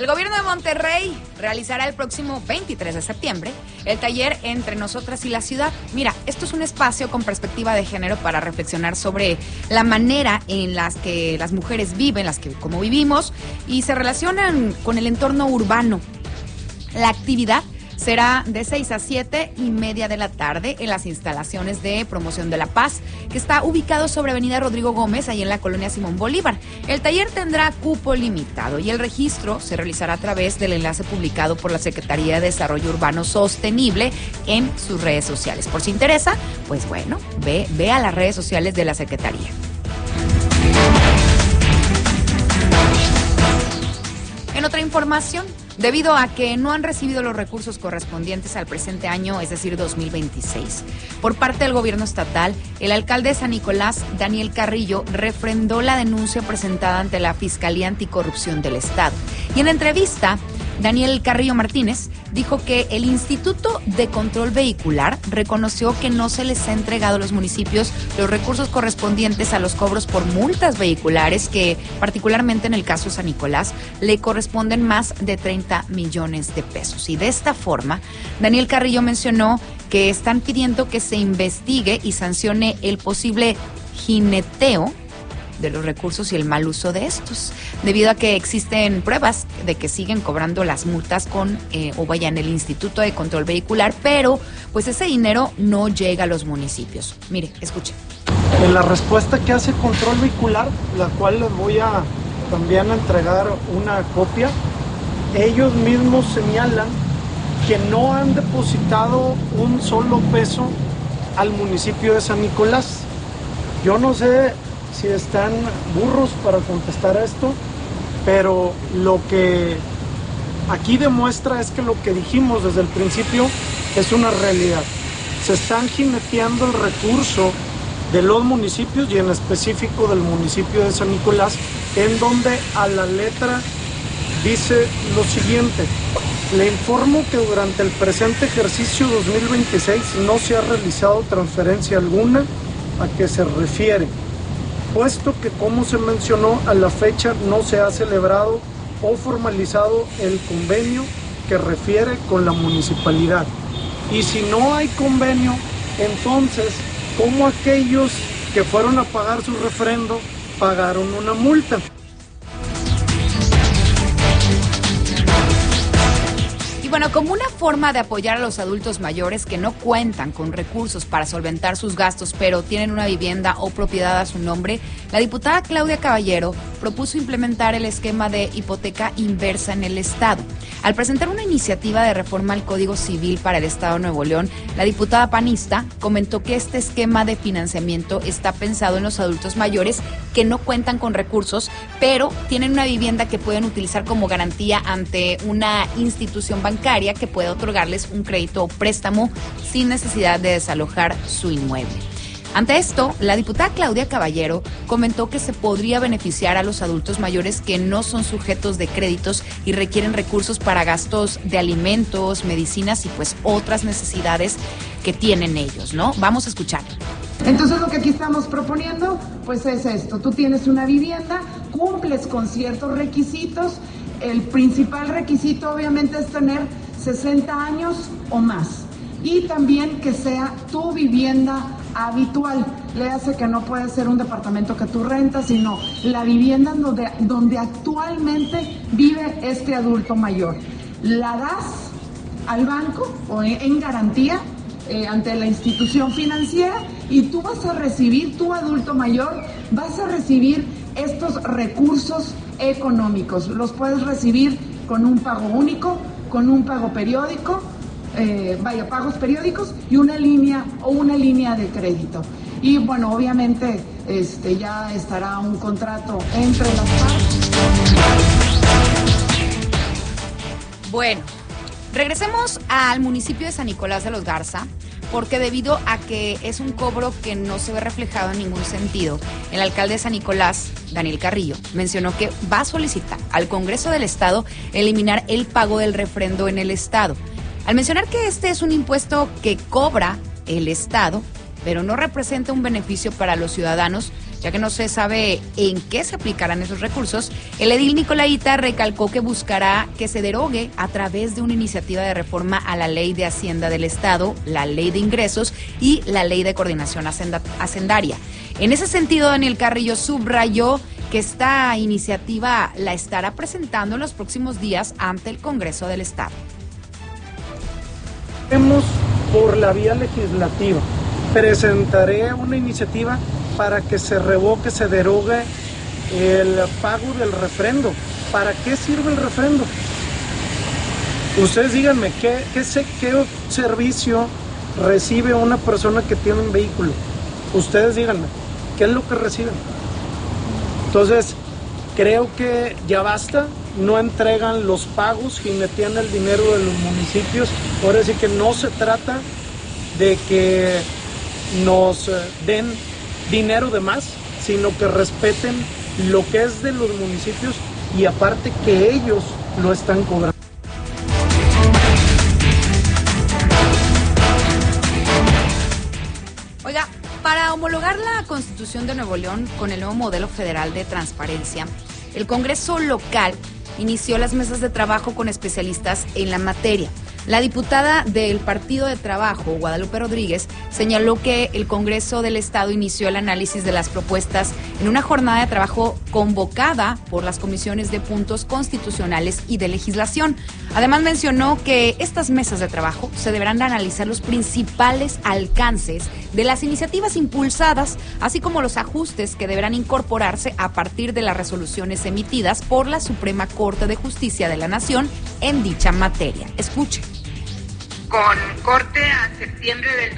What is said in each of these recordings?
gobierno de Monterrey realizará el próximo 23 de septiembre el taller Entre Nosotras y la Ciudad. Mira, esto es un espacio con perspectiva de género para reflexionar sobre la manera en las que las mujeres viven, como vivimos, y se relacionan con el entorno urbano. La actividad será de 6 a 7:30 de la tarde en las instalaciones de Promoción de la Paz, que está ubicado sobre Avenida Rodrigo Gómez, ahí en la colonia Simón Bolívar. El taller tendrá cupo limitado y el registro se realizará a través del enlace publicado por la Secretaría de Desarrollo Urbano Sostenible en sus redes sociales. Por si interesa, pues bueno, ve a las redes sociales de la Secretaría. En otra información, debido a que no han recibido los recursos correspondientes al presente año, es decir, 2026, por parte del gobierno estatal, el alcalde de San Nicolás, Daniel Carrillo, refrendó la denuncia presentada ante la Fiscalía Anticorrupción del Estado. Y en entrevista, Daniel Carrillo Martínez dijo que el Instituto de Control Vehicular reconoció que no se les ha entregado a los municipios los recursos correspondientes a los cobros por multas vehiculares que, particularmente en el caso de San Nicolás, le corresponden más de 30 millones de pesos. Y de esta forma, Daniel Carrillo mencionó que están pidiendo que se investigue y sancione el posible jineteo de los recursos y el mal uso de estos, debido a que existen pruebas de que siguen cobrando las multas en el Instituto de Control Vehicular, pero pues ese dinero no llega a los municipios. Mire, escuche. En la respuesta que hace Control Vehicular, la cual les voy a también entregar una copia, ellos mismos señalan que no han depositado un solo peso al municipio de San Nicolás. Yo no sé si están burros para contestar esto, pero lo que aquí demuestra es que lo que dijimos desde el principio es una realidad. Se están jineteando el recurso de los municipios y en específico del municipio de San Nicolás, en donde a la letra dice lo siguiente: le informo que durante el presente ejercicio 2026 no se ha realizado transferencia alguna a que se refiere, puesto que, como se mencionó, a la fecha no se ha celebrado o formalizado el convenio que refiere con la municipalidad. Y si no hay convenio, entonces, ¿cómo aquellos que fueron a pagar su refrendo pagaron una multa? Y bueno, como una forma de apoyar a los adultos mayores que no cuentan con recursos para solventar sus gastos, pero tienen una vivienda o propiedad a su nombre, la diputada Claudia Caballero propuso implementar el esquema de hipoteca inversa en el Estado. Al presentar una iniciativa de reforma al Código Civil para el Estado de Nuevo León, la diputada panista comentó que este esquema de financiamiento está pensado en los adultos mayores que no cuentan con recursos, pero tienen una vivienda que pueden utilizar como garantía ante una institución bancaria que pueda otorgarles un crédito o préstamo sin necesidad de desalojar su inmueble. Ante esto, la diputada Claudia Caballero comentó que se podría beneficiar a los adultos mayores que no son sujetos de créditos y requieren recursos para gastos de alimentos, medicinas y pues otras necesidades que tienen ellos, ¿no? Vamos a escuchar. Entonces lo que aquí estamos proponiendo pues es esto: tú tienes una vivienda, cumples con ciertos requisitos, el principal requisito obviamente es tener 60 años o más y también que sea tu vivienda habitual. Le hace que no puede ser un departamento que tú rentas, sino la vivienda donde actualmente vive este adulto mayor. La das al banco o en garantía ante la institución financiera y tú vas a recibir, tu adulto mayor, vas a recibir estos recursos económicos. Los puedes recibir con un pago único, con un pago periódico, pagos periódicos y una línea de crédito. Y bueno, obviamente ya estará un contrato entre las partes. Bueno, regresemos al municipio de San Nicolás de los Garza, porque debido a que es un cobro que no se ve reflejado en ningún sentido, el alcalde de San Nicolás, Daniel Carrillo, mencionó que va a solicitar al Congreso del Estado eliminar el pago del refrendo en el Estado. Al mencionar que este es un impuesto que cobra el Estado, pero no representa un beneficio para los ciudadanos, Ya que no se sabe en qué se aplicarán esos recursos, el edil Nicolaita recalcó que buscará que se derogue a través de una iniciativa de reforma a la Ley de Hacienda del Estado, la Ley de Ingresos y la Ley de Coordinación Hacendaria. En ese sentido, Daniel Carrillo subrayó que esta iniciativa la estará presentando en los próximos días ante el Congreso del Estado. Por la vía legislativa, presentaré una iniciativa para que se revoque, se derogue el pago del refrendo. ¿Para qué sirve el refrendo? Ustedes díganme, ¿qué servicio recibe una persona que tiene un vehículo? Ustedes díganme, ¿qué es lo que reciben? Entonces, creo que ya basta, no entregan los pagos, jinetean el dinero de los municipios. Ahora sí que no se trata de que nos den dinero de más, sino que respeten lo que es de los municipios y aparte que ellos lo están cobrando. Oiga, para homologar la Constitución de Nuevo León con el nuevo modelo federal de transparencia, el Congreso local inició las mesas de trabajo con especialistas en la materia. La diputada del Partido de Trabajo, Guadalupe Rodríguez, señaló que el Congreso del Estado inició el análisis de las propuestas en una jornada de trabajo convocada por las comisiones de puntos constitucionales y de legislación. Además mencionó que estas mesas de trabajo se deberán de analizar los principales alcances de las iniciativas impulsadas, así como los ajustes que deberán incorporarse a partir de las resoluciones emitidas por la Suprema Corte de Justicia de la Nación en dicha materia. Escuche. Con corte a septiembre del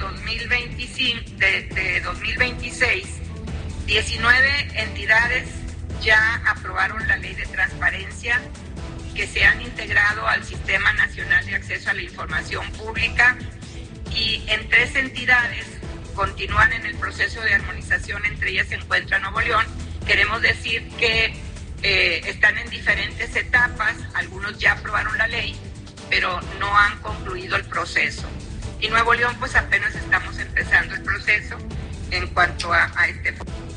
2026, 19 entidades ya aprobaron la Ley de Transparencia que se han integrado al Sistema Nacional de Acceso a la Información Pública y en 3 entidades continúan en el proceso de armonización, entre ellas se encuentra Nuevo León. Queremos decir que están en diferentes etapas, algunos ya aprobaron la ley, pero no han concluido el proceso. Y Nuevo León, pues apenas estamos empezando el proceso en cuanto a este.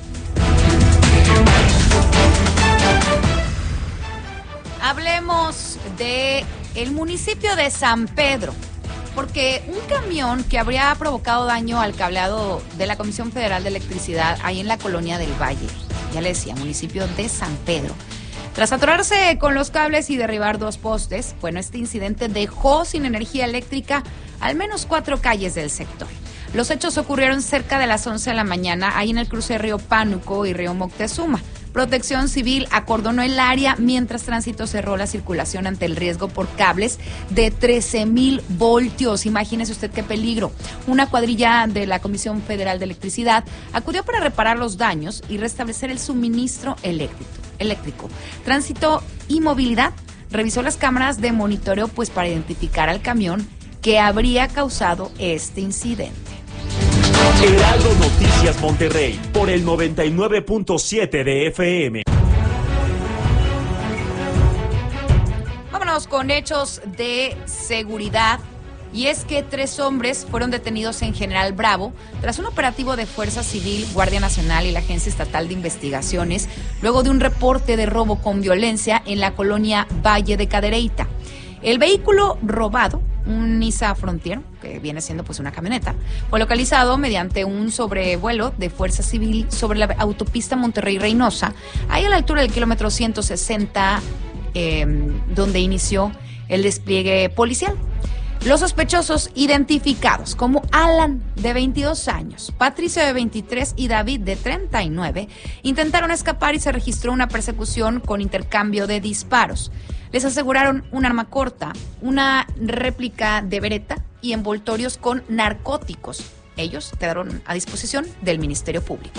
Hablemos de el municipio de San Pedro, porque un camión que habría provocado daño al cableado de la Comisión Federal de Electricidad ahí en la colonia del Valle, ya le decía, municipio de San Pedro. Tras atorarse con los cables y derribar 2 postes, bueno, este incidente dejó sin energía eléctrica al menos 4 calles del sector. Los hechos ocurrieron cerca de las 11 de la mañana, ahí en el cruce Río Pánuco y Río Moctezuma. Protección Civil acordonó el área mientras Tránsito cerró la circulación ante el riesgo por cables de 13,000 voltios. Imagínese usted qué peligro. Una cuadrilla de la Comisión Federal de Electricidad acudió para reparar los daños y restablecer el suministro eléctrico. Tránsito y Movilidad revisó las cámaras de monitoreo pues para identificar al camión que habría causado este incidente. Heraldo Noticias Monterrey, por el 99.7 de FM. Vámonos con hechos de seguridad. Y es que 3 hombres fueron detenidos en General Bravo tras un operativo de Fuerza Civil, Guardia Nacional y la Agencia Estatal de Investigaciones, luego de un reporte de robo con violencia en la colonia Valle de Cadereyta. El vehículo robado, un Nissan Frontier, que viene siendo pues una camioneta, fue localizado mediante un sobrevuelo de Fuerza Civil sobre la autopista Monterrey-Reynosa, ahí a la altura del kilómetro 160, donde inició el despliegue policial. Los sospechosos, identificados como Alan, de 22 años, Patricio, de 23 y David, de 39, intentaron escapar y se registró una persecución con intercambio de disparos. Les aseguraron un arma corta, una réplica de Beretta y envoltorios con narcóticos. Ellos quedaron a disposición del Ministerio Público.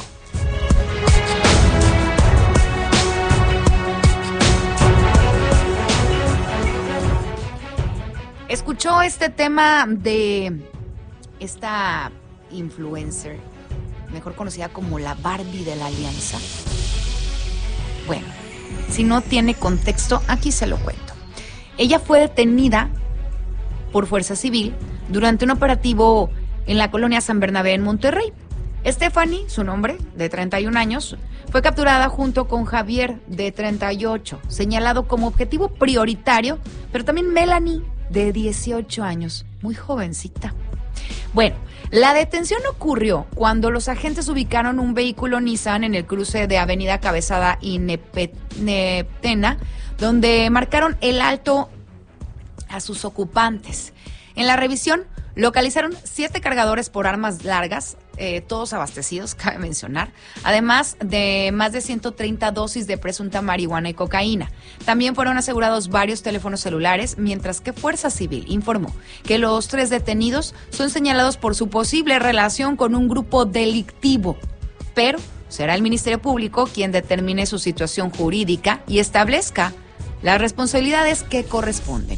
¿Escuchó este tema de esta influencer, mejor conocida como la Barbie de la Alianza? Bueno, si no tiene contexto, aquí se lo cuento. Ella fue detenida por Fuerza Civil durante un operativo en la colonia San Bernabé en Monterrey. Stephanie, su nombre, de 31 años, fue capturada junto con Javier, de 38, señalado como objetivo prioritario, pero también Melanie, de 18 años, muy jovencita. Bueno, la detención ocurrió cuando los agentes ubicaron un vehículo Nissan en el cruce de Avenida Cabezada y Neptena, donde marcaron el alto a sus ocupantes. En la revisión localizaron 7 cargadores por armas largas, todos abastecidos, cabe mencionar, además de más de 130 dosis de presunta marihuana y cocaína. También fueron asegurados varios teléfonos celulares, mientras que Fuerza Civil informó que los 3 detenidos son señalados por su posible relación con un grupo delictivo, pero será el Ministerio Público quien determine su situación jurídica y establezca las responsabilidades que corresponden.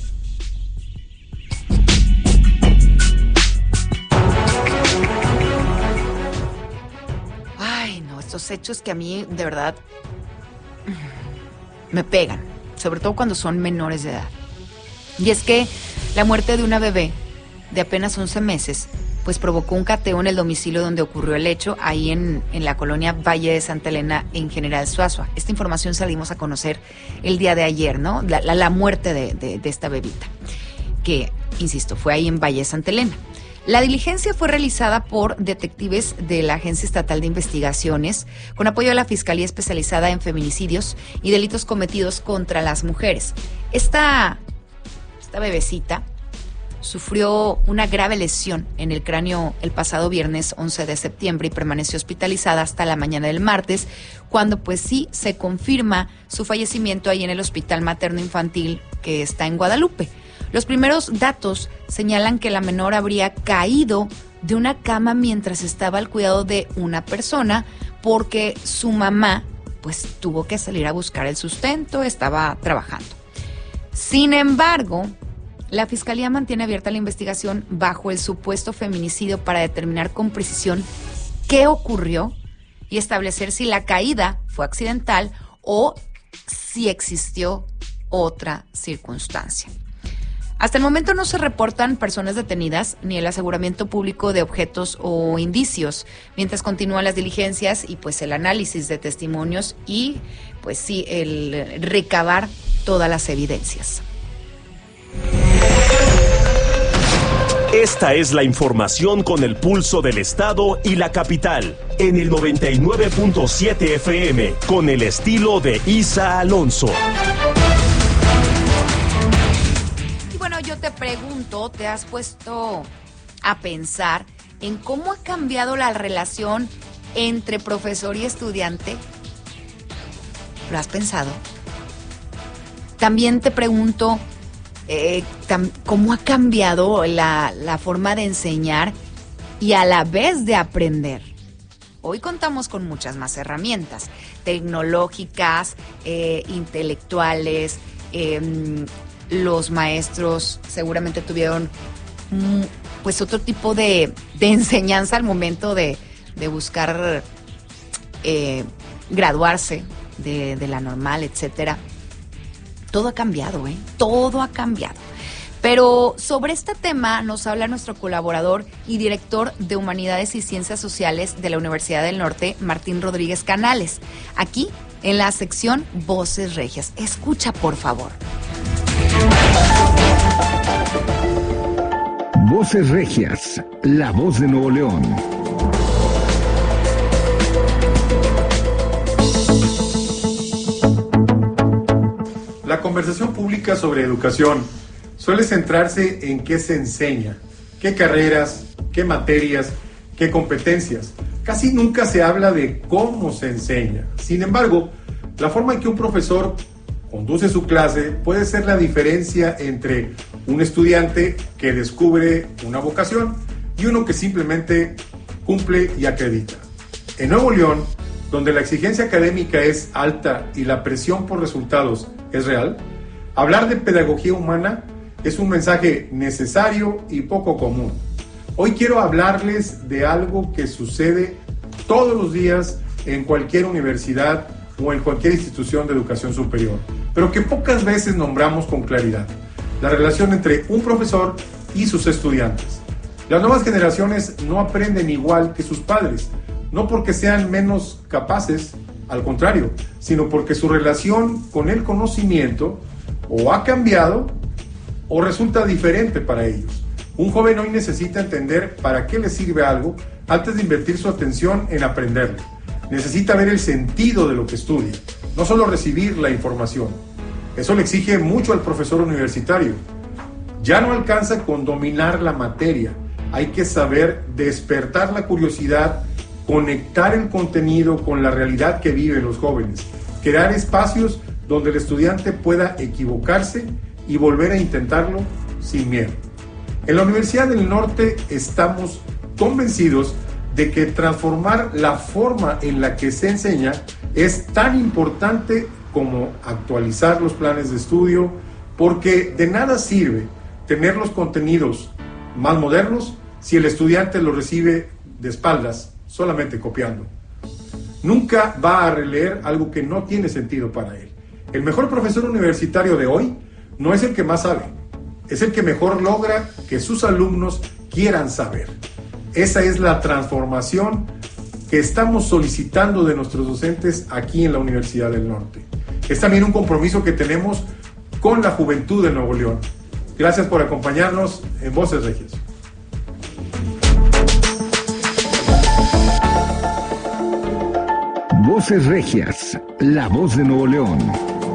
Estos hechos que a mí de verdad me pegan, sobre todo cuando son menores de edad. Y es que la muerte de una bebé de apenas 11 meses pues provocó un cateo en el domicilio donde ocurrió el hecho, ahí en la colonia Valle de Santa Elena, en General Suazua. Esta información salimos a conocer el día de ayer, ¿no? La muerte de esta bebita, que, insisto, fue ahí en Valle de Santa Elena. La diligencia fue realizada por detectives de la Agencia Estatal de Investigaciones con apoyo de la Fiscalía Especializada en Feminicidios y Delitos Cometidos contra las Mujeres. Esta bebecita sufrió una grave lesión en el cráneo el pasado viernes 11 de septiembre y permaneció hospitalizada hasta la mañana del martes, cuando pues sí se confirma su fallecimiento ahí en el Hospital Materno Infantil que está en Guadalupe. Los primeros datos señalan que la menor habría caído de una cama mientras estaba al cuidado de una persona porque su mamá pues tuvo que salir a buscar el sustento, estaba trabajando. Sin embargo, la Fiscalía mantiene abierta la investigación bajo el supuesto feminicidio para determinar con precisión qué ocurrió y establecer si la caída fue accidental o si existió otra circunstancia. Hasta el momento no se reportan personas detenidas ni el aseguramiento público de objetos o indicios, mientras continúan las diligencias y pues el análisis de testimonios y pues sí, el recabar todas las evidencias. Esta es la información con el pulso del Estado y la capital, en el 99.7 FM, con el estilo de Isa Alonso. Yo te pregunto, ¿te has puesto a pensar en cómo ha cambiado la relación entre profesor y estudiante? ¿Lo has pensado? También te pregunto, ¿cómo ha cambiado la forma de enseñar y a la vez de aprender? Hoy contamos con muchas más herramientas tecnológicas, intelectuales, los maestros seguramente tuvieron pues otro tipo de enseñanza al momento de buscar graduarse de la normal, etcétera. Todo ha cambiado, todo ha cambiado. Pero sobre este tema nos habla nuestro colaborador y director de Humanidades y Ciencias Sociales de la Universidad del Norte, Martín Rodríguez Canales, aquí en la sección Voces Regias. Escucha, por favor. Voces Regias, la voz de Nuevo León. La conversación pública sobre educación suele centrarse en qué se enseña, qué carreras, qué materias, qué competencias. Casi nunca se habla de cómo se enseña. Sin embargo, la forma en que un profesor conduce su clase puede ser la diferencia entre un estudiante que descubre una vocación y uno que simplemente cumple y acredita. En Nuevo León, donde la exigencia académica es alta y la presión por resultados es real, hablar de pedagogía humana es un mensaje necesario y poco común. Hoy quiero hablarles de algo que sucede todos los días en cualquier universidad o en cualquier institución de educación superior, pero que pocas veces nombramos con claridad: la relación entre un profesor y sus estudiantes. Las nuevas generaciones no aprenden igual que sus padres, no porque sean menos capaces, al contrario, sino porque su relación con el conocimiento o ha cambiado o resulta diferente para ellos. Un joven hoy necesita entender para qué le sirve algo antes de invertir su atención en aprenderlo. Necesita ver el sentido de lo que estudia, no solo recibir la información. Eso le exige mucho al profesor universitario. Ya no alcanza con dominar la materia, hay que saber despertar la curiosidad, conectar el contenido con la realidad que viven los jóvenes, crear espacios donde el estudiante pueda equivocarse y volver a intentarlo sin miedo. En la Universidad del Norte estamos convencidos de que transformar la forma en la que se enseña es tan importante como actualizar los planes de estudio, porque de nada sirve tener los contenidos más modernos si el estudiante los recibe de espaldas, solamente copiando. Nunca va a releer algo que no tiene sentido para él. El mejor profesor universitario de hoy no es el que más sabe, es el que mejor logra que sus alumnos quieran saber. Esa es la transformación que estamos solicitando de nuestros docentes aquí en la Universidad del Norte. Es también un compromiso que tenemos con la juventud de Nuevo León. Gracias por acompañarnos en Voces Regias. Voces Regias, la voz de Nuevo León.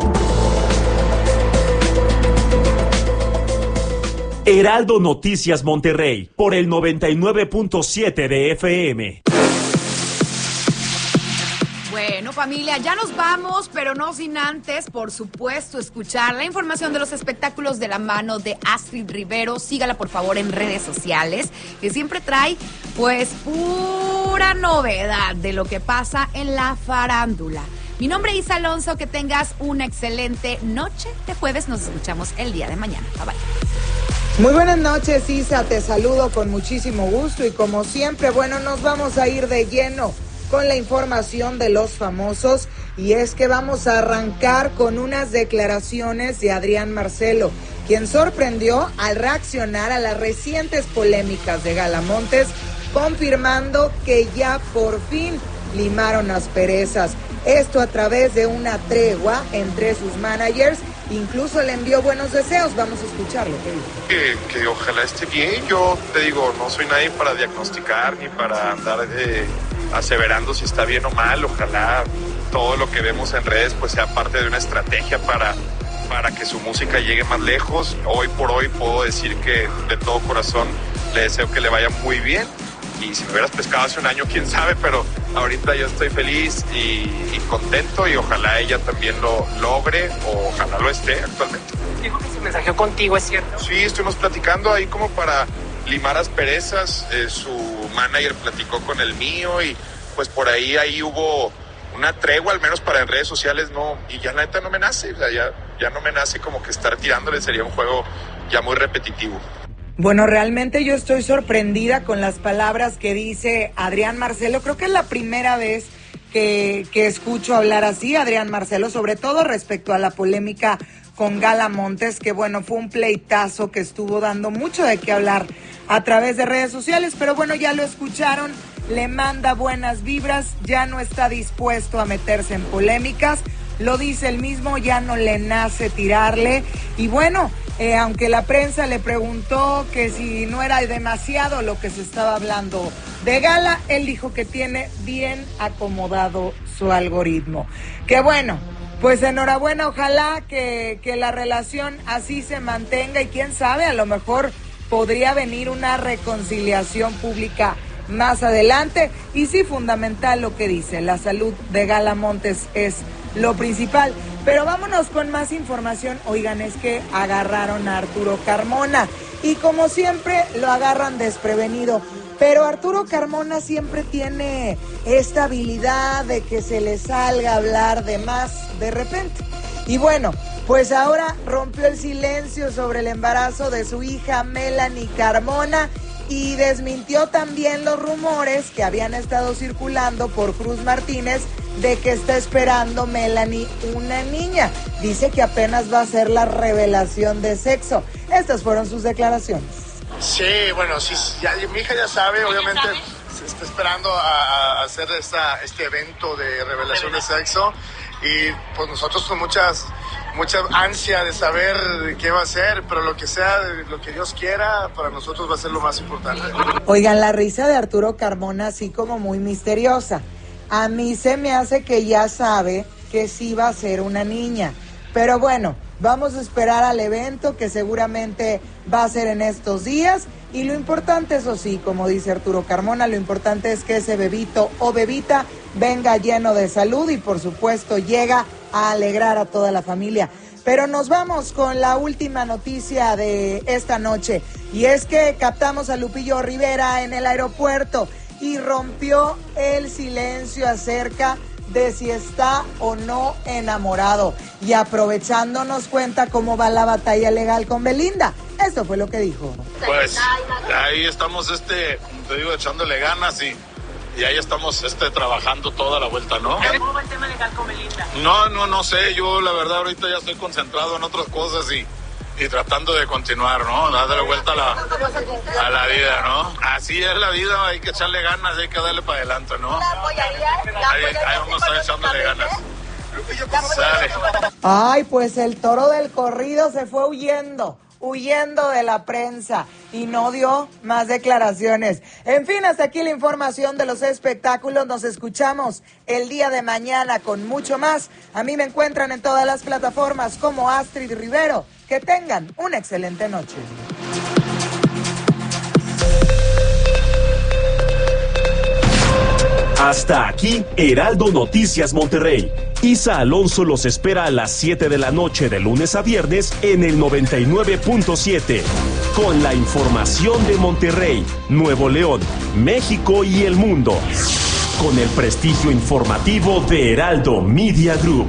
Heraldo Noticias Monterrey, por el 99.7 de FM. Bueno, familia, ya nos vamos, pero no sin antes, por supuesto, escuchar la información de los espectáculos de la mano de Astrid Rivero. Sígala, por favor, en redes sociales, que siempre trae, pues, pura novedad de lo que pasa en la farándula. Mi nombre es Isa Alonso, que tengas una excelente noche de jueves. Nos escuchamos el día de mañana. Bye, bye. Muy buenas noches, Isa, te saludo con muchísimo gusto y como siempre, bueno, nos vamos a ir de lleno con la información de los famosos y es que vamos a arrancar con unas declaraciones de Adrián Marcelo, quien sorprendió al reaccionar a las recientes polémicas de Gala Montes, confirmando que ya por fin limaron asperezas. Esto a través de una tregua entre sus managers. Incluso le envió buenos deseos. Vamos a escucharlo. Que ojalá esté bien. Yo te digo, no soy nadie para diagnosticar ni para andar aseverando si está bien o mal. Ojalá todo lo que vemos en redes pues sea parte de una estrategia para que su música llegue más lejos. Hoy por hoy puedo decir que de todo corazón le deseo que le vaya muy bien. Y si me hubieras pescado hace un año, quién sabe, pero ahorita yo estoy feliz y contento y ojalá ella también lo logre o ojalá lo esté actualmente. Dijo que se mensajeó contigo, ¿es cierto? Sí, estuvimos platicando ahí como para limar asperezas. Su manager platicó con el mío y pues por ahí hubo una tregua, al menos para en redes sociales, no, y ya la neta no me nace, o sea, ya no me nace como que estar tirándole, sería un juego ya muy repetitivo. Bueno, realmente yo estoy sorprendida con las palabras que dice Adrián Marcelo. Creo que es la primera vez que escucho hablar así a Adrián Marcelo, sobre todo respecto a la polémica con Gala Montes, que bueno, fue un pleitazo que estuvo dando mucho de qué hablar a través de redes sociales, pero bueno, ya lo escucharon, le manda buenas vibras, ya no está dispuesto a meterse en polémicas, lo dice él mismo, ya no le nace tirarle, y bueno, aunque la prensa le preguntó que si no era demasiado lo que se estaba hablando de Gala, él dijo que tiene bien acomodado su algoritmo. Que bueno, pues enhorabuena, ojalá que la relación así se mantenga y quién sabe, a lo mejor podría venir una reconciliación pública más adelante. Y sí, fundamental lo que dice, la salud de Gala Montes es lo principal. Pero vámonos con más información. Oigan, es que agarraron a Arturo Carmona y como siempre lo agarran desprevenido. Pero Arturo Carmona siempre tiene esta habilidad de que se le salga a hablar de más de repente. Y bueno, pues ahora rompió el silencio sobre el embarazo de su hija Melanie Carmona y desmintió también los rumores que habían estado circulando por Cruz Martínez de que está esperando Melanie una niña. Dice que apenas va a ser la revelación de sexo. Estas fueron sus declaraciones. Sí, bueno, sí, ya, mi hija ya sabe, obviamente esperando a hacer este evento de revelación de sexo, y pues nosotros con mucha ansia de saber qué va a ser, pero lo que sea, lo que Dios quiera, para nosotros va a ser lo más importante. Oigan, la risa de Arturo Carmona así como muy misteriosa. A mí se me hace que ya sabe que sí va a ser una niña, pero bueno, vamos a esperar al evento que seguramente va a ser en estos días. Y lo importante, eso sí, como dice Arturo Carmona, lo importante es que ese bebito o bebita venga lleno de salud y por supuesto llega a alegrar a toda la familia. Pero nos vamos con la última noticia de esta noche, y es que captamos a Lupillo Rivera en el aeropuerto y rompió el silencio acerca de si está o no enamorado, y aprovechando nos cuenta cómo va la batalla legal con Belinda. Esto fue lo que dijo. Pues ahí estamos, te digo, echándole ganas y ahí estamos trabajando toda la vuelta, ¿no? ¿Cómo va el tema legal con Belinda? No sé, yo la verdad ahorita ya estoy concentrado en otras cosas y tratando de continuar, ¿no? Darle vuelta a la vida, ¿no? Así es la vida, hay que echarle ganas, hay que darle para adelante, ¿no? Ahí vamos a estar echándole ganas. Sale. Ay, pues el toro del corrido se fue huyendo de la prensa y no dio más declaraciones. En fin, hasta aquí la información de los espectáculos. Nos escuchamos el día de mañana con mucho más. A mí me encuentran en todas las plataformas como Astrid Rivero. Que tengan una excelente noche. Hasta aquí, Heraldo Noticias Monterrey. Isa Alonso los espera a las 7 de la noche de lunes a viernes en el 99.7. Con la información de Monterrey, Nuevo León, México y el mundo. Con el prestigio informativo de Heraldo Media Group.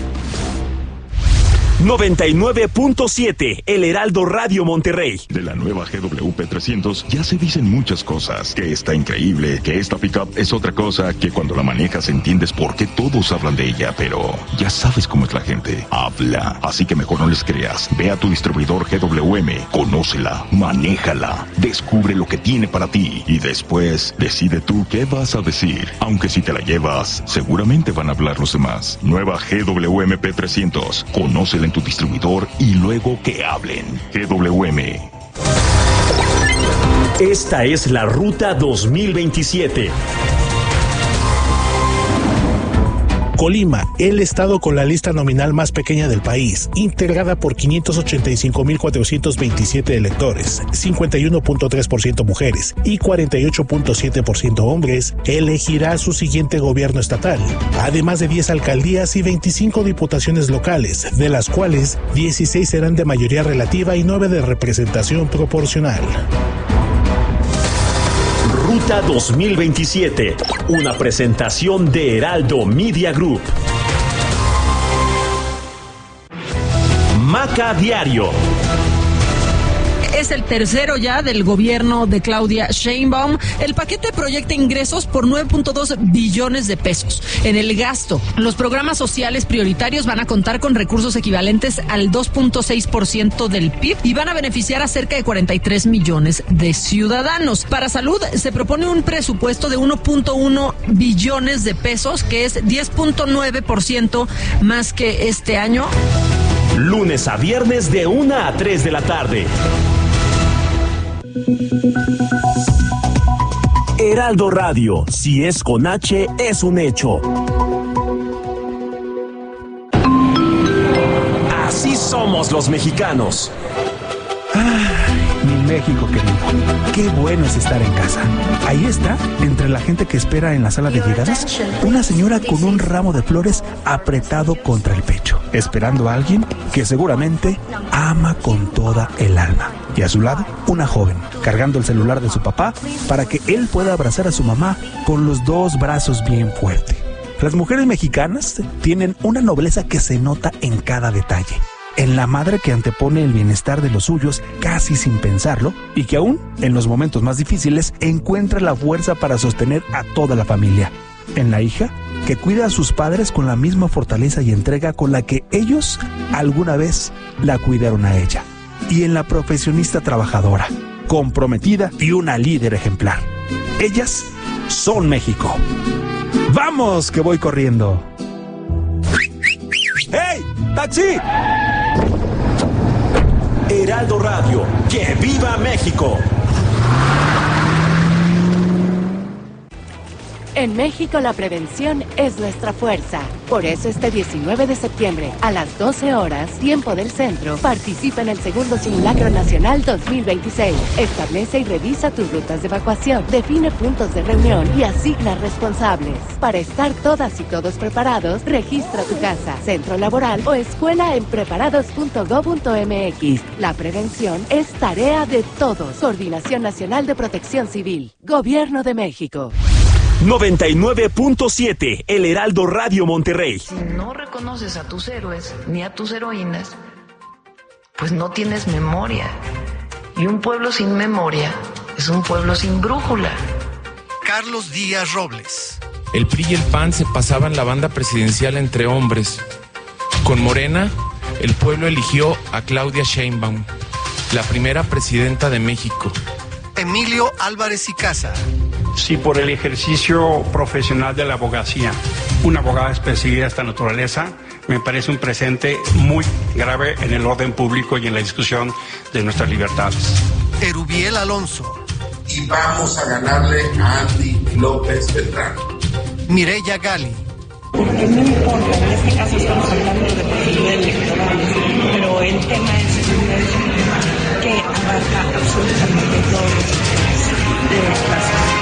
99.7, el Heraldo Radio Monterrey. De la nueva GWP 300 ya se dicen muchas cosas. Que está increíble, que esta pickup es otra cosa, que cuando la manejas entiendes por qué todos hablan de ella, pero ya sabes cómo es la gente. Habla, así que mejor no les creas. Ve a tu distribuidor GWM, conócela, manéjala, descubre lo que tiene para ti y después decide tú qué vas a decir. Aunque si te la llevas, seguramente van a hablar los demás. Nueva GWM P300, conócela en tu distribuidor y luego que hablen. GWM. Esta es la Ruta 2027. Colima, el estado con la lista nominal más pequeña del país, integrada por 585.427 electores, 51.3% mujeres y 48.7% hombres, elegirá su siguiente gobierno estatal, además de 10 alcaldías y 25 diputaciones locales, de las cuales 16 serán de mayoría relativa y 9 de representación proporcional. Ruta 2027, una presentación de Heraldo Media Group. Maca Diario. Es el tercero ya del gobierno de Claudia Sheinbaum. El paquete proyecta ingresos por 9.2 billones de pesos. En el gasto, los programas sociales prioritarios van a contar con recursos equivalentes al 2.6% del PIB y van a beneficiar a cerca de 43 millones de ciudadanos. Para salud, se propone un presupuesto de 1.1 billones de pesos, que es 10.9% más que este año. Lunes a viernes de 1 a 3 de la tarde. Heraldo Radio, si es con H, es un hecho. Así somos los mexicanos. Mi México querido, qué bueno es estar en casa. Ahí está, entre la gente que espera en la sala de llegadas, una señora con un ramo de flores apretado contra el pecho, esperando a alguien que seguramente ama con toda el alma. Y a su lado, una joven, cargando el celular de su papá para que él pueda abrazar a su mamá con los dos brazos bien fuerte. Las mujeres mexicanas tienen una nobleza que se nota en cada detalle. En la madre que antepone el bienestar de los suyos casi sin pensarlo y que aún en los momentos más difíciles encuentra la fuerza para sostener a toda la familia. En la hija que cuida a sus padres con la misma fortaleza y entrega con la que ellos alguna vez la cuidaron a ella. Y en la profesionista trabajadora, comprometida y una líder ejemplar. Ellas son México. ¡Vamos, que voy corriendo! ¡Hey! ¡Taxi! Heraldo Radio, ¡que viva México! En México la prevención es nuestra fuerza. Por eso este 19 de septiembre, a las 12 horas, tiempo del centro, participa en el segundo Simulacro Nacional 2026. Establece y revisa tus rutas de evacuación, define puntos de reunión y asigna responsables. Para estar todas y todos preparados, registra tu casa, centro laboral o escuela en preparados.gov.mx. La prevención es tarea de todos. Coordinación Nacional de Protección Civil. Gobierno de México. 99.7, El Heraldo Radio Monterrey. Si no reconoces a tus héroes ni a tus heroínas, pues no tienes memoria. Y un pueblo sin memoria es un pueblo sin brújula. Carlos Díaz Robles. El PRI y el PAN se pasaban la banda presidencial entre hombres. Con Morena, el pueblo eligió a Claudia Sheinbaum, la primera presidenta de México. Emilio Álvarez y Casa. Si por el ejercicio profesional de la abogacía, una abogada especialista de esta naturaleza, me parece un presente muy grave en el orden público y en la discusión de nuestras libertades. Erubiel Alonso. Y vamos a ganarle a Andy López Beltrán. Mireya Gali. Porque no importa, en este caso estamos hablando de posibilidades electorales, pero el tema es que abarca absolutamente todos los sectores de la sociedad.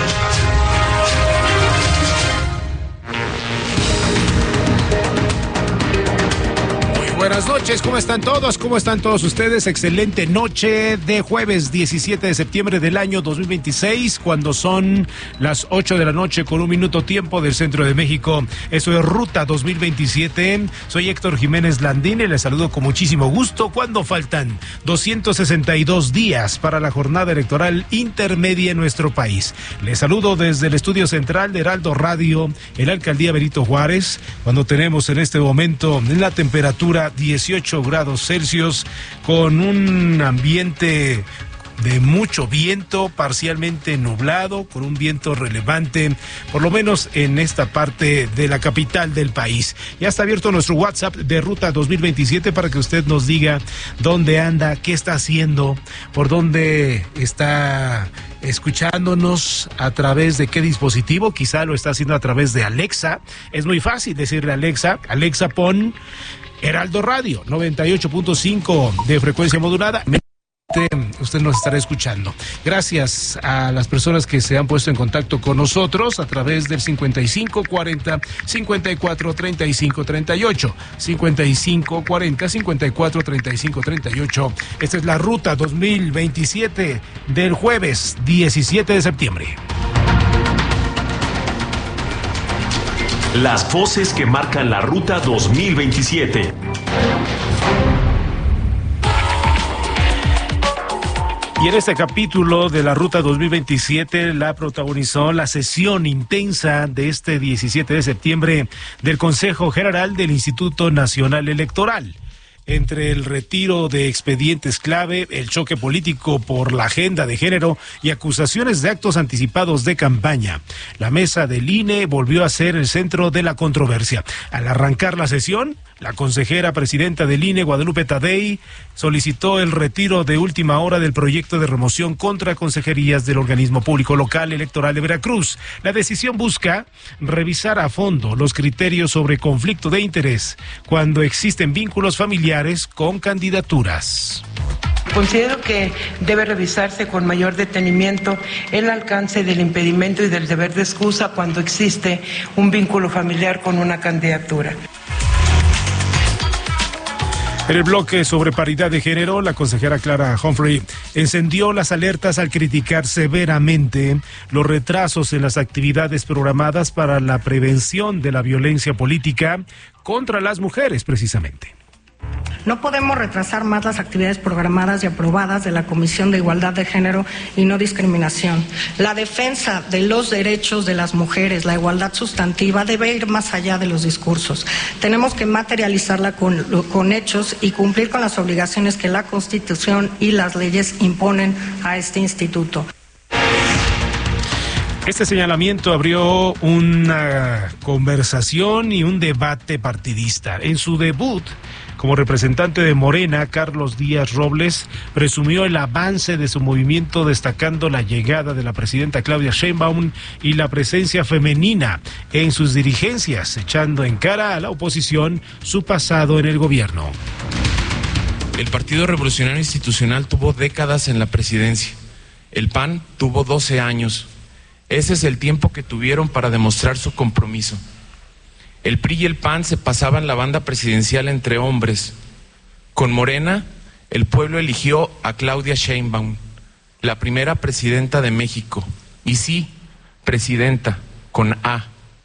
Buenas noches, ¿cómo están todos? ¿Cómo están todos ustedes? Excelente noche de jueves 17 de septiembre del año 2026, cuando son las 8 de la noche con 1 minuto tiempo del centro de México. Eso es Ruta 2027. Soy Héctor Jiménez Landín y les saludo con muchísimo gusto cuando faltan 262 días para la jornada electoral intermedia en nuestro país. Les saludo desde el estudio central de Heraldo Radio, en la alcaldía Benito Juárez, cuando tenemos en este momento la temperatura 18 grados Celsius, con un ambiente de mucho viento, parcialmente nublado, con un viento relevante, por lo menos en esta parte de la capital del país. Ya está abierto nuestro WhatsApp de Ruta 2027 para que usted nos diga dónde anda, qué está haciendo, por dónde está escuchándonos, a través de qué dispositivo. Quizá lo está haciendo a través de Alexa. Es muy fácil decirle a Alexa, Alexa, pon Heraldo Radio 98.5 de frecuencia modulada. Usted nos estará escuchando. Gracias a las personas que se han puesto en contacto con nosotros a través del 5540 54 35 38, 5540 54 35 38. Esta es la Ruta 2027 del jueves 17 de septiembre. Las voces que marcan la Ruta 2027. Y en este capítulo de la Ruta 2027 la protagonizó la sesión intensa de este 17 de septiembre del Consejo General del Instituto Nacional Electoral. Entre el retiro de expedientes clave, el choque político por la agenda de género y acusaciones de actos anticipados de campaña, la mesa del INE volvió a ser el centro de la controversia. Al arrancar la sesión, la consejera presidenta del INE, Guadalupe Tadei, solicitó el retiro de última hora del proyecto de remoción contra consejerías del organismo público local electoral de Veracruz. La decisión busca revisar a fondo los criterios sobre conflicto de interés cuando existen vínculos familiares con candidaturas. Considero que debe revisarse con mayor detenimiento el alcance del impedimento y del deber de excusa cuando existe un vínculo familiar con una candidatura. En el bloque sobre paridad de género, la consejera Clara Humphrey encendió las alertas al criticar severamente los retrasos en las actividades programadas para la prevención de la violencia política contra las mujeres, precisamente. No podemos retrasar más las actividades programadas y aprobadas de la Comisión de Igualdad de Género y No Discriminación. La defensa de los derechos de las mujeres, la igualdad sustantiva, debe ir más allá de los discursos. Tenemos que materializarla con hechos y cumplir con las obligaciones que la Constitución y las leyes imponen a este instituto. Este señalamiento abrió una conversación y un debate partidista. En su debut como representante de Morena, Carlos Díaz Robles presumió el avance de su movimiento, destacando la llegada de la presidenta Claudia Sheinbaum y la presencia femenina en sus dirigencias, echando en cara a la oposición su pasado en el gobierno. El Partido Revolucionario Institucional tuvo décadas en la presidencia. El PAN tuvo 12 años. Ese es el tiempo que tuvieron para demostrar su compromiso. El PRI y el PAN se pasaban la banda presidencial entre hombres. Con Morena, el pueblo eligió a Claudia Sheinbaum, la primera presidenta de México. Y sí, presidenta, con A.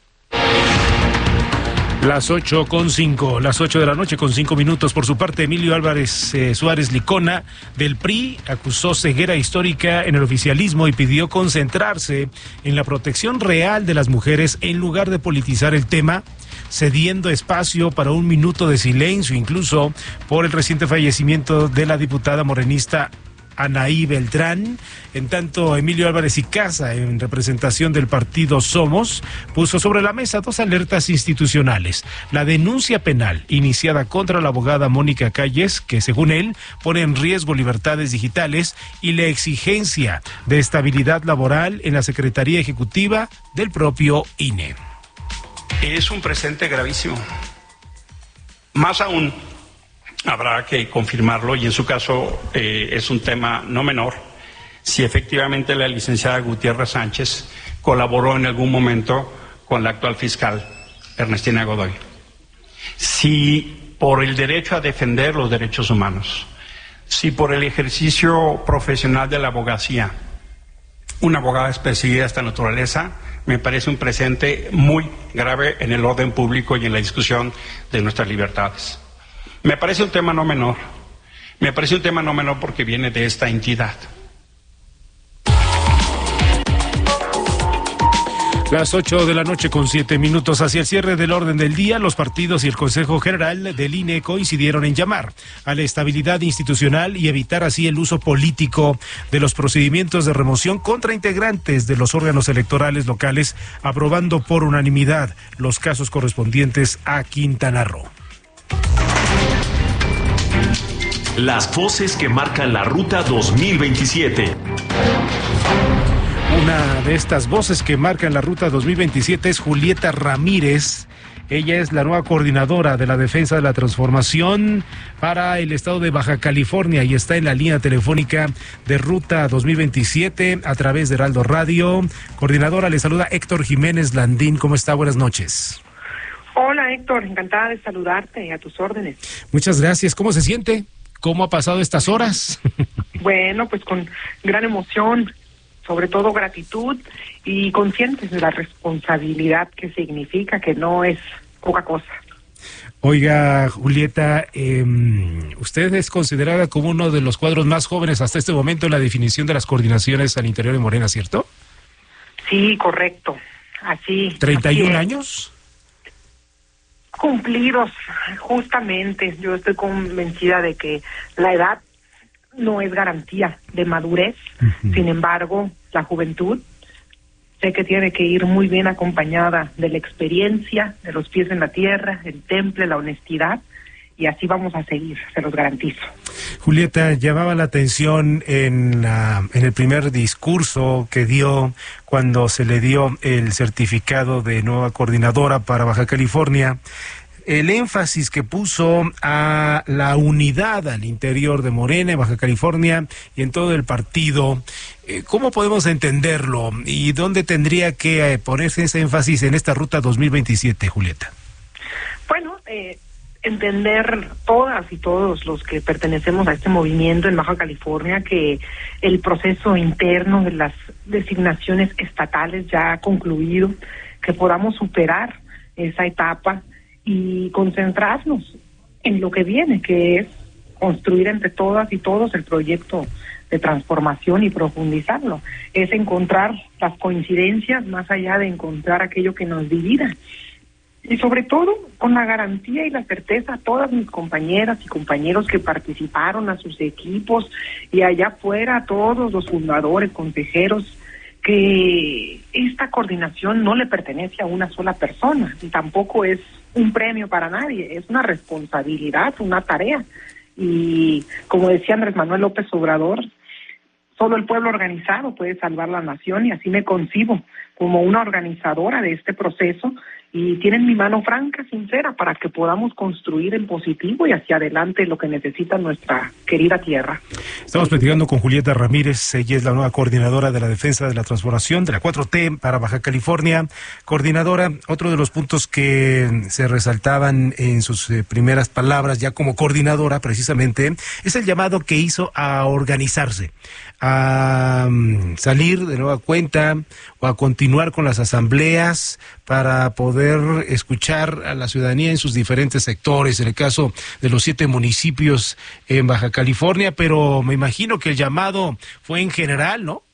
Las 8:05, las 8 de la noche con 5 minutos. Por su parte, Emilio Álvarez Suárez Licona, del PRI, acusó ceguera histórica en el oficialismo y pidió concentrarse en la protección real de las mujeres en lugar de politizar el tema, cediendo espacio para un minuto de silencio, incluso por el reciente fallecimiento de la diputada morenista Anaí Beltrán. En tanto, Emilio Álvarez y Casa, en representación del partido Somos, puso sobre la mesa 2 alertas institucionales: la denuncia penal iniciada contra la abogada Mónica Calles, que según él pone en riesgo libertades digitales, y la exigencia de estabilidad laboral en la Secretaría Ejecutiva del propio INE. Es un presente gravísimo. Más aún, habrá que confirmarlo, y en su caso es un tema no menor, si efectivamente la licenciada Gutiérrez Sánchez colaboró en algún momento con la actual fiscal Ernestina Godoy. Si por el derecho a defender los derechos humanos, si por el ejercicio profesional de la abogacía, una abogada es perseguida de esta naturaleza, me parece un presente muy grave en el orden público y en la discusión de nuestras libertades. Me parece un tema no menor. Me parece un tema no menor porque viene de esta entidad. Las 8 de la noche con 7 minutos. Hacia el cierre del orden del día, los partidos y el Consejo General del INE coincidieron en llamar a la estabilidad institucional y evitar así el uso político de los procedimientos de remoción contra integrantes de los órganos electorales locales, aprobando por unanimidad los casos correspondientes a Quintana Roo. Las voces que marcan la ruta 2027. Una de estas voces que marcan la ruta 2027 es Julieta Ramírez. Ella es la nueva coordinadora de la Defensa de la Transformación para el estado de Baja California y está en la línea telefónica de Ruta 2027 a través de Heraldo Radio. Coordinadora, le saluda Héctor Jiménez Landín. ¿Cómo está? Buenas noches. Hola Héctor, encantada de saludarte, a tus órdenes. Muchas gracias. ¿Cómo se siente? ¿Cómo ha pasado estas horas? Bueno, pues con gran emoción, sobre todo gratitud y conscientes de la responsabilidad que significa, que no es poca cosa. Oiga, Julieta, usted es considerada como uno de los cuadros más jóvenes hasta este momento en la definición de las coordinaciones al interior de Morena, ¿cierto? Sí, correcto. Así. ¿31 así años? Cumplidos, justamente. Yo estoy convencida de que la edad no es garantía de madurez. Sin embargo, la juventud sé que tiene que ir muy bien acompañada de la experiencia, de los pies en la tierra, el temple, la honestidad, y así vamos a seguir, se los garantizo. Julieta, llamaba la atención en el primer discurso que dio cuando se le dio el certificado de nueva coordinadora para Baja California, el énfasis que puso a la unidad al interior de Morena, en Baja California y en todo el partido. ¿Cómo podemos entenderlo y dónde tendría que ponerse ese énfasis en esta ruta 2027, Julieta? Bueno, entender todas y todos los que pertenecemos a este movimiento en Baja California que el proceso interno de las designaciones estatales ya ha concluido, que podamos superar esa etapa y concentrarnos en lo que viene, que es construir entre todas y todos el proyecto de transformación y profundizarlo. Es encontrar las coincidencias más allá de encontrar aquello que nos divida. Y sobre todo, con la garantía y la certeza a todas mis compañeras y compañeros que participaron, a sus equipos y allá afuera a todos los fundadores, consejeros que esta coordinación no le pertenece a una sola persona, y tampoco es un premio para nadie, es una responsabilidad, una tarea. Y como decía Andrés Manuel López Obrador, solo el pueblo organizado puede salvar la nación, y así me concibo como una organizadora de este proceso, y tienen mi mano franca, sincera, para que podamos construir en positivo y hacia adelante lo que necesita nuestra querida tierra. Estamos platicando con Julieta Ramírez, ella es la nueva coordinadora de la defensa de la transformación de la 4T para Baja California. Coordinadora, otro de los puntos que se resaltaban en sus primeras palabras ya como coordinadora precisamente es el llamado que hizo a organizarse, a salir de nueva cuenta o a continuar con las asambleas para poder escuchar a la ciudadanía en sus diferentes sectores, en el caso de los 7 municipios en Baja California, pero me imagino que el llamado fue en general, ¿no?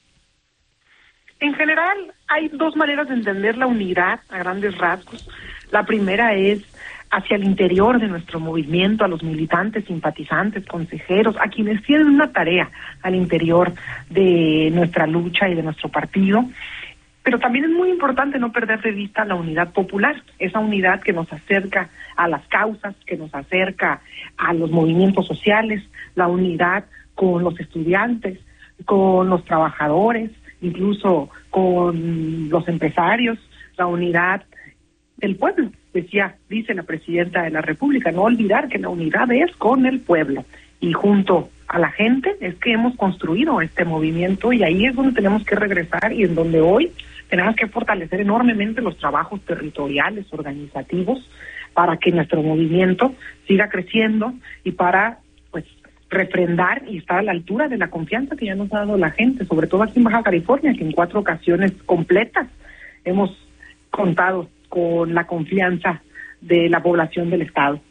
En general, hay 2 maneras de entender la unidad a grandes rasgos. La primera es hacia el interior de nuestro movimiento, a los militantes, simpatizantes, consejeros, a quienes tienen una tarea al interior de nuestra lucha y de nuestro partido. Pero también es muy importante no perder de vista la unidad popular, esa unidad que nos acerca a las causas, que nos acerca a los movimientos sociales, la unidad con los estudiantes, con los trabajadores, incluso con los empresarios, la unidad del pueblo. Dice la Presidenta de la República, no olvidar que la unidad es con el pueblo, y junto a la gente es que hemos construido este movimiento, y ahí es donde tenemos que regresar, y en donde hoy tenemos que fortalecer enormemente los trabajos territoriales, organizativos, para que nuestro movimiento siga creciendo y para, pues, refrendar y estar a la altura de la confianza que ya nos ha dado la gente, sobre todo aquí en Baja California, que en 4 ocasiones completas hemos contado con la confianza de la población del estado.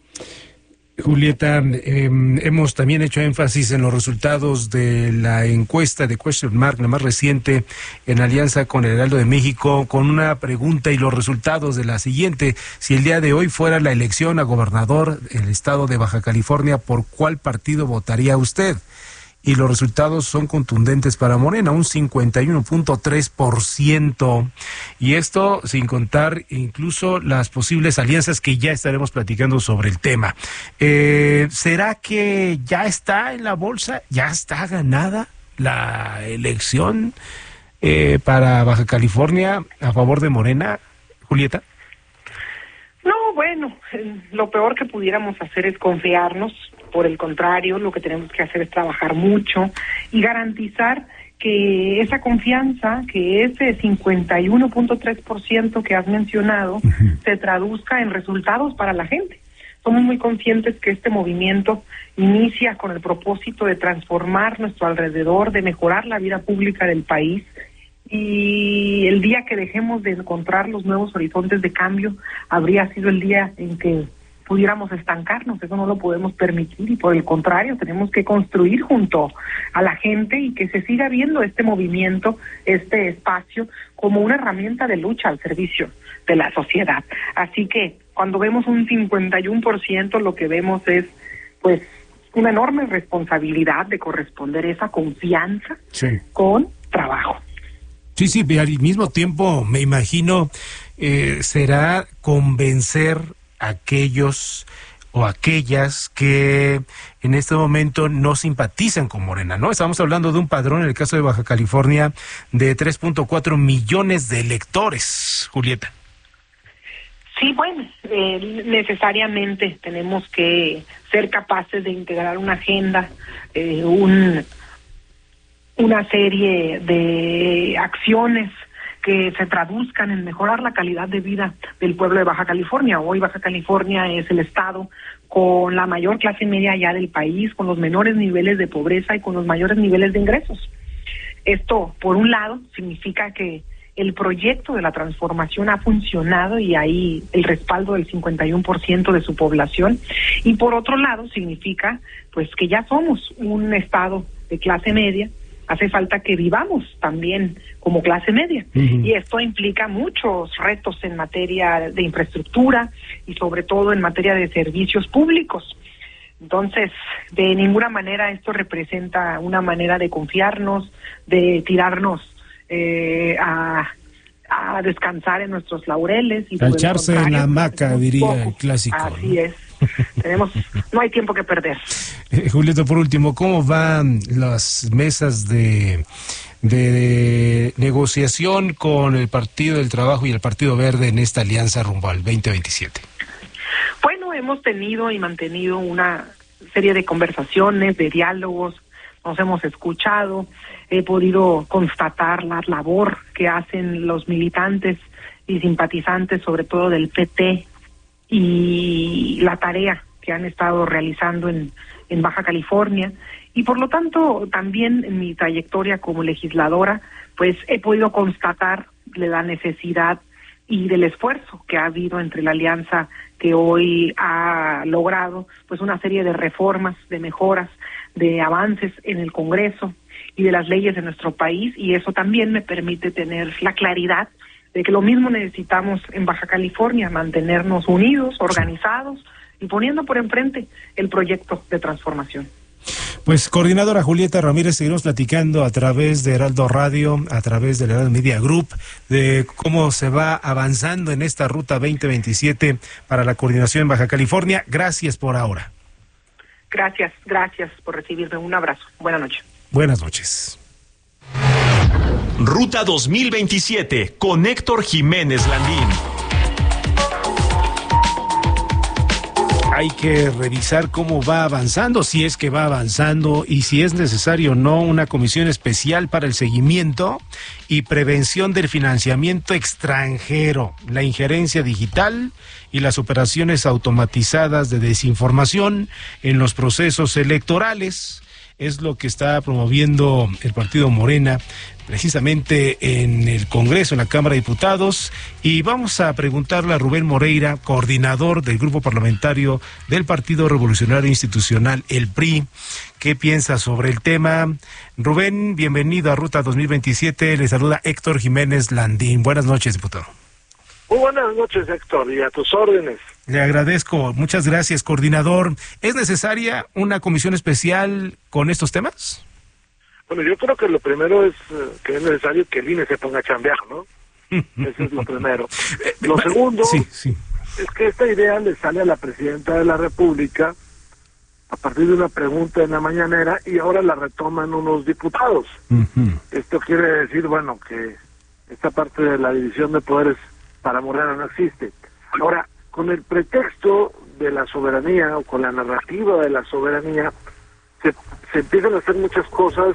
Julieta, hemos también hecho énfasis en los resultados de la encuesta de Question Mark, la más reciente, en alianza con el Heraldo de México, con una pregunta y los resultados de la siguiente: si el día de hoy fuera la elección a gobernador del estado de Baja California, ¿por cuál partido votaría usted? Y los resultados son contundentes para Morena, un 51.3%, y esto sin contar incluso las posibles alianzas que ya estaremos platicando sobre el tema. ¿Será que ya está en la bolsa, ya está ganada la elección para Baja California a favor de Morena, Julieta? No, bueno, lo peor que pudiéramos hacer es confiarnos. Por el contrario, lo que tenemos que hacer es trabajar mucho y garantizar que esa confianza, que ese 51.3% que has mencionado, se traduzca en resultados para la gente. Somos muy conscientes que este movimiento inicia con el propósito de transformar nuestro alrededor, de mejorar la vida pública del país, y el día que dejemos de encontrar los nuevos horizontes de cambio habría sido el día en que pudiéramos estancarnos. Eso no lo podemos permitir, y por el contrario tenemos que construir junto a la gente y que se siga viendo este movimiento, este espacio, como una herramienta de lucha al servicio de la sociedad. Así que cuando vemos un 51%, lo que vemos es, pues, una enorme responsabilidad de corresponder esa confianza con trabajo. Sí, al mismo tiempo me imagino será convencer a aquellos o aquellas que en este momento no simpatizan con Morena, ¿no? Estamos hablando de un padrón, en el caso de Baja California, de 3.4 millones de electores, Julieta. Sí, bueno, necesariamente tenemos que ser capaces de integrar una agenda, una serie de acciones que se traduzcan en mejorar la calidad de vida del pueblo de Baja California. Hoy Baja California es el estado con la mayor clase media allá del país, con los menores niveles de pobreza y con los mayores niveles de ingresos. Esto, por un lado, significa que el proyecto de la transformación ha funcionado y hay el respaldo del 51% de su población. Y por otro lado, significa pues que ya somos un estado de clase media. Hace falta que vivamos también como clase media. Y esto implica muchos retos en materia de infraestructura y sobre todo en materia de servicios públicos. Entonces, de ninguna manera esto representa una manera de confiarnos, de tirarnos a descansar en nuestros laureles y a echarse en la hamaca, diría el clásico. Así es. No hay tiempo que perder. Julieta, por último, ¿cómo van las mesas de negociación con el Partido del Trabajo y el Partido Verde en esta alianza rumbo al 2027? Bueno, hemos tenido y mantenido una serie de conversaciones, de diálogos, nos hemos escuchado, he podido constatar la labor que hacen los militantes y simpatizantes, sobre todo del PT, y la tarea que han estado realizando en Baja California, y por lo tanto también en mi trayectoria como legisladora, pues he podido constatar la necesidad y del esfuerzo que ha habido entre la alianza que hoy ha logrado pues una serie de reformas, de mejoras, de avances en el Congreso y de las leyes de nuestro país, y eso también me permite tener la claridad de que lo mismo necesitamos en Baja California, mantenernos unidos, organizados y poniendo por enfrente el proyecto de transformación. Pues, coordinadora Julieta Ramírez, seguiremos platicando a través de Heraldo Radio, a través del Heraldo Media Group, de cómo se va avanzando en esta ruta 2027 para la coordinación en Baja California. Gracias por ahora. Gracias por recibirme. Un abrazo. Buenas noches. Buenas noches. Ruta 2027 con Héctor Jiménez Landín. Hay que revisar cómo va avanzando, si es que va avanzando y si es necesario o no una comisión especial para el seguimiento y prevención del financiamiento extranjero, la injerencia digital y las operaciones automatizadas de desinformación en los procesos electorales. Es lo que está promoviendo el partido Morena precisamente en el Congreso, en la Cámara de Diputados, y vamos a preguntarle a Rubén Moreira, coordinador del grupo parlamentario del Partido Revolucionario Institucional, el PRI, ¿qué piensa sobre el tema? Rubén, bienvenido a Ruta 2027, le saluda Héctor Jiménez Landín. Buenas noches, diputado. Muy buenas noches, Héctor, y a tus órdenes. Le agradezco, muchas gracias, coordinador. ¿Es necesaria una comisión especial con estos temas? Bueno, yo creo que lo primero es que es necesario que el INE se ponga a chambear, ¿no? Eso es lo primero. Lo segundo es que esta idea le sale a la presidenta de la República a partir de una pregunta en la mañanera y ahora la retoman unos diputados. Esto quiere decir, bueno, que esta parte de la división de poderes para Morena no existe. Ahora, con el pretexto de la soberanía o con la narrativa de la soberanía, se empiezan a hacer muchas cosas